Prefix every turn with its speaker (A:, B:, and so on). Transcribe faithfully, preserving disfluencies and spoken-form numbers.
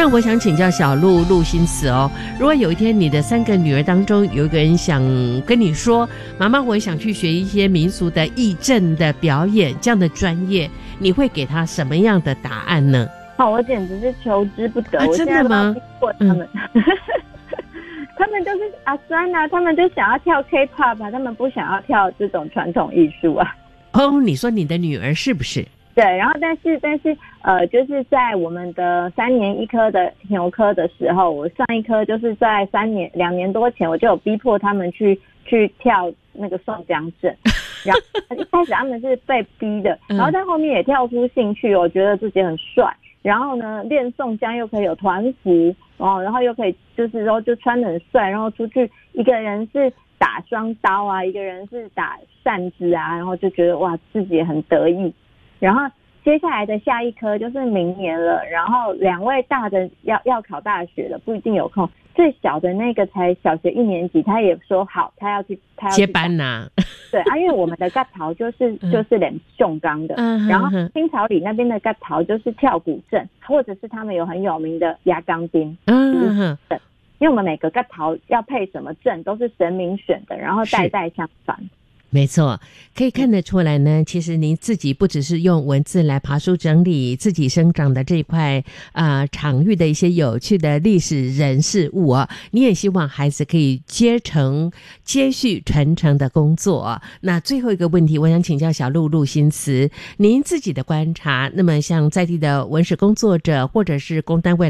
A: 那我想请教小陆陆心慈哦，如果有一天你的三个女儿当中有一个人想跟你说，妈妈我也想去学一些民俗的义政的表演这样的专业，你会给他什么样的答案呢？
B: 哦，我简直是求之不得。
A: 啊，真的吗？
B: 我他们、嗯、他们就是阿酸啊，他们就想要跳 K-pop 啊，他们不想要跳这种传统艺术啊。
A: 哦，你说你的女儿是不是？
B: 对，然后但是但是呃，就是在我们的三年一科的牛科的时候，我上一科就是在三年两年多前，我就有逼迫他们去去跳那个宋江镇，然后一开始他们是被逼的，然后在后面也跳出兴趣，我觉得自己很帅，然后呢练宋江又可以有团服哦，然后又可以就是说就穿得很帅，然后出去一个人是打双刀啊，一个人是打扇子啊，然后就觉得哇自己也很得意。然后接下来的下一科就是明年了，然后两位大的要要考大学了，不一定有空。最小的那个才小学一年级，他也说好，他要去，他要去接
A: 班呐、啊。
B: 对啊，因为我们的嘎桃就是就是练重钢的，
A: 嗯、
B: 然后清朝里那边的嘎桃就是跳古镇，或者是他们有很有名的压钢钉。嗯哼，对，因为我们每个嘎桃要配什么阵都是神明选的，然后代代相传。
A: 没错，可以看得出来呢，其实您自己不只是用文字来爬梳整理自己生长的这一块呃场域的一些有趣的历史人事物啊，你也希望孩子可以接承接续传承的工作啊。那最后一个问题，我想请教小陆陆心慈，您自己的观察，那么像在地的文史工作者或者是公单位